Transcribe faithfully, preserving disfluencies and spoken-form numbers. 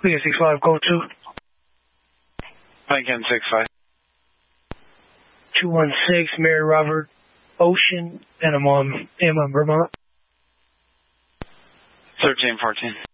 Lincoln six five, go to. Lincoln six five. two one six, Mary Robert Ocean, and I'm on, am on Vermont. thirteen fourteen.